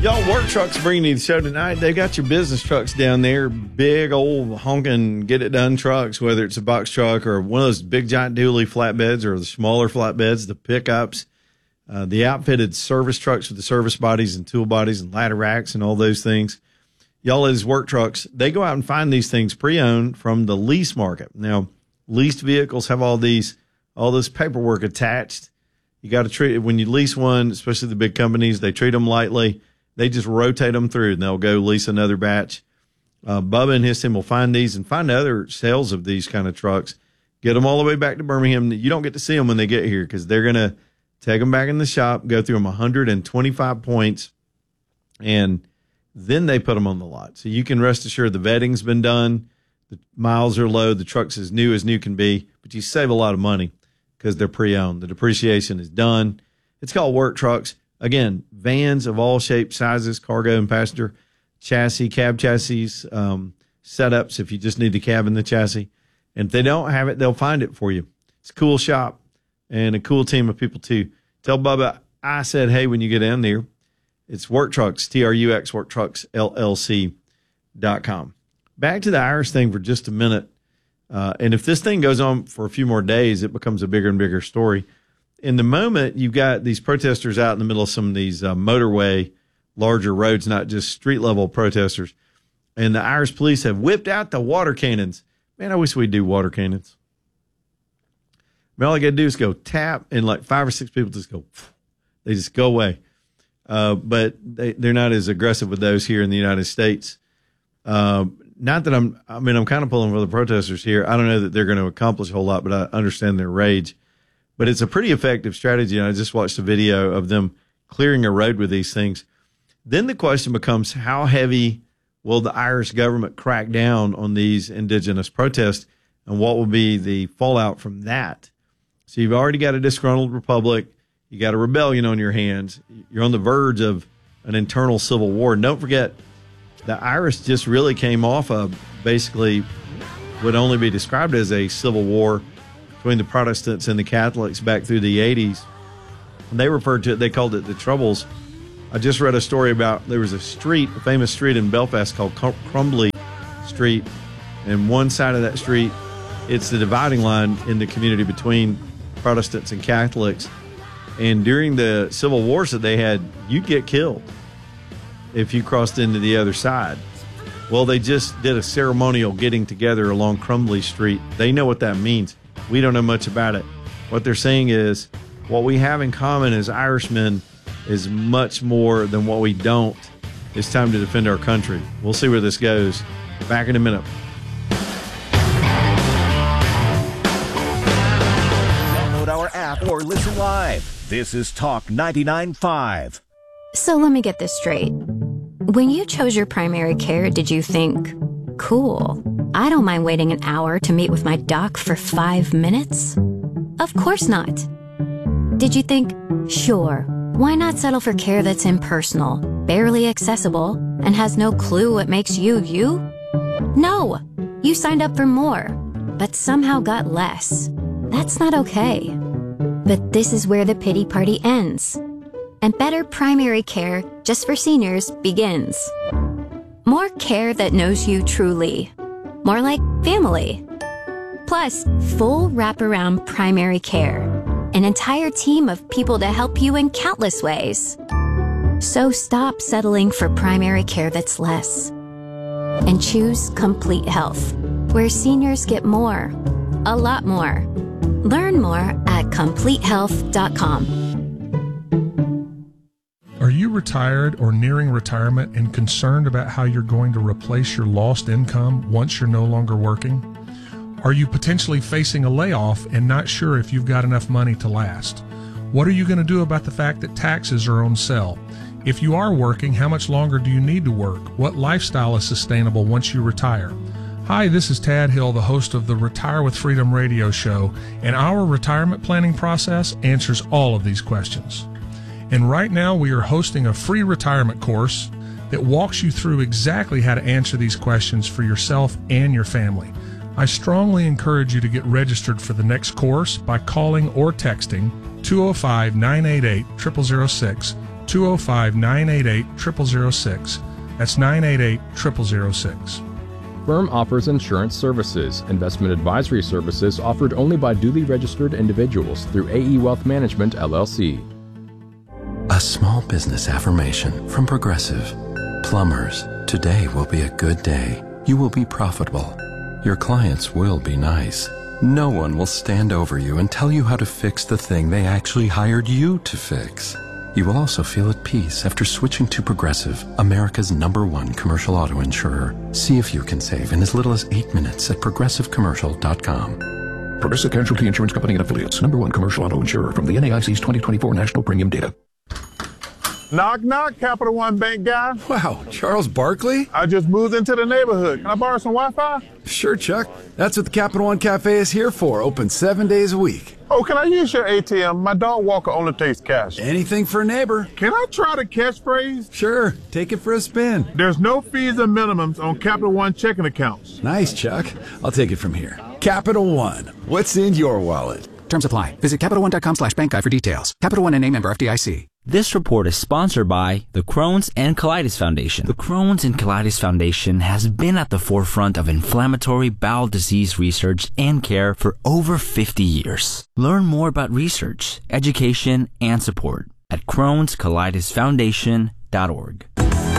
Y'all, Work Trucks bringing you the show tonight. They got your business trucks down there, big old honking get-it-done trucks, whether it's a box truck or one of those big giant dually flatbeds or the smaller flatbeds, the pickups, the outfitted service trucks with the service bodies and tool bodies and ladder racks and all those things. Y'all, as Work Trucks, they go out and find these things pre-owned from the lease market. Now, leased vehicles have all this paperwork attached. You got to treat it when you lease one, especially the big companies, they treat them lightly. They just rotate them through, and they'll go lease another batch. Bubba and his team will find these and find other sales of these kind of trucks, get them all the way back to Birmingham. You don't get to see them when they get here because they're going to take them back in the shop, go through them 125 points, and then they put them on the lot. So you can rest assured the vetting's been done, the miles are low, the truck's as new can be, but you save a lot of money because they're pre-owned. The depreciation is done. It's called Work Trucks. Again, vans of all shapes, sizes, cargo and passenger, chassis, cab chassis, setups if you just need the cab and the chassis. And if they don't have it, they'll find it for you. It's a cool shop and a cool team of people too. Tell Bubba I said, hey, when you get down there. It's Work Trucks, TRUX, WorkTrucksLLC.com. Back to the Irish thing for just a minute. And if this thing goes on for a few more days, it becomes a bigger and bigger story. In the moment, you've got these protesters out in the middle of some of these motorway, larger roads, not just street-level protesters. And the Irish police have whipped out the water cannons. Man, I wish we'd do water cannons. I mean, all I got to do is go tap, and like 5 or 6 people just go, they just go away. But they're not as aggressive with those here in the United States. Not that I'm kind of pulling for the protesters here. I don't know that they're going to accomplish a whole lot, but I understand their rage. But it's a pretty effective strategy, and I just watched a video of them clearing a road with these things. Then the question becomes, how heavy will the Irish government crack down on these indigenous protests, and what will be the fallout from that? So you've already got a disgruntled republic. You got a rebellion on your hands. You're on the verge of an internal civil war. And don't forget, the Irish just really came off of basically would only be described as a civil war between the Protestants and the Catholics back through the 80s. And they referred to it, they called it the Troubles. I just read a story about there was a famous street in Belfast called Crumbly Street. And one side of that street, it's the dividing line in the community between Protestants and Catholics. And during the civil wars that they had, you'd get killed if you crossed into the other side. Well, they just did a ceremonial getting together along Crumbly Street. They know what that means. We don't know much about it. What they're saying is what we have in common as Irishmen is much more than what we don't. It's time to defend our country. We'll see where this goes. Back in a minute. Download our app or listen live. This is Talk 99.5. So let me get this straight. When you chose your primary care, did you think, cool, I don't mind waiting an hour to meet with my doc for 5 minutes? Of course not. Did you think, sure, why not settle for care that's impersonal, barely accessible, and has no clue what makes you you? No, you signed up for more, but somehow got less. That's not okay. But this is where the pity party ends. And better primary care just for seniors begins. More care that knows you truly. More like family. Plus, full wraparound primary care. An entire team of people to help you in countless ways. So stop settling for primary care that's less. And choose Complete Health, where seniors get more. A lot more. Learn more at CompleteHealth.com. Are you retired or nearing retirement and concerned about how you're going to replace your lost income once you're no longer working? Are you potentially facing a layoff and not sure if you've got enough money to last? What are you going to do about the fact that taxes are on sale? If you are working, how much longer do you need to work? What lifestyle is sustainable once you retire? Hi, this is Tad Hill, the host of the Retire with Freedom radio show, and our retirement planning process answers all of these questions. And right now we are hosting a free retirement course that walks you through exactly how to answer these questions for yourself and your family. I strongly encourage you to get registered for the next course by calling or texting 205-988-0006 205-988-0006. That's 988-0006. Firm offers insurance services. Investment advisory services offered only by duly registered individuals through AE Wealth Management, LLC. A small business affirmation from Progressive. Plumbers, today will be a good day. You will be profitable. Your clients will be nice. No one will stand over you and tell you how to fix the thing they actually hired you to fix. You will also feel at peace after switching to Progressive, America's #1 commercial auto insurer. See if you can save in as little as 8 minutes at progressivecommercial.com. Progressive Casualty Insurance Company and Affiliates, #1 commercial auto insurer from the NAIC's 2024 National Premium Data. Knock, knock, Capital One Bank guy. Wow, Charles Barkley? I just moved into the neighborhood. Can I borrow some Wi-Fi? Sure, Chuck. That's what the Capital One Cafe is here for. Open 7 days a week. Oh, can I use your ATM? My dog walker only takes cash. Anything for a neighbor. Can I try the catchphrase? Sure, take it for a spin. There's no fees or minimums on Capital One checking accounts. Nice, Chuck. I'll take it from here. Capital One. What's in your wallet? Terms apply. Visit CapitalOne.com/bankguide for details. Capital One and a member FDIC. This report is sponsored by the Crohn's and Colitis Foundation. The Crohn's and Colitis Foundation has been at the forefront of inflammatory bowel disease research and care for over 50 years. Learn more about research, education, and support at Crohn'sColitisFoundation.org.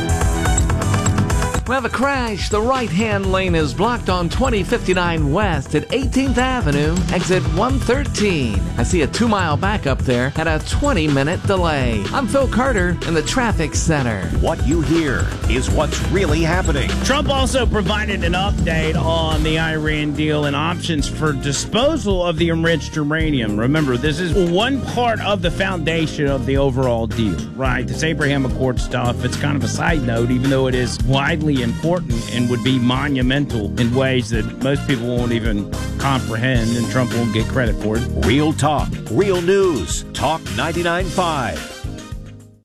We have a crash. The right-hand lane is blocked on 2059 West at 18th Avenue, exit 113. I see a 2-mile backup there and a 20-minute delay. I'm Phil Carter in the traffic center. What you hear is what's really happening. Trump also provided an update on the Iran deal and options for disposal of the enriched uranium. Remember, this is one part of the foundation of the overall deal, right? This Abraham Accord stuff, it's kind of a side note, even though it is widely important and would be monumental in ways that most people won't even comprehend, and Trump won't get credit for it. Real talk, real news. Talk 99.5.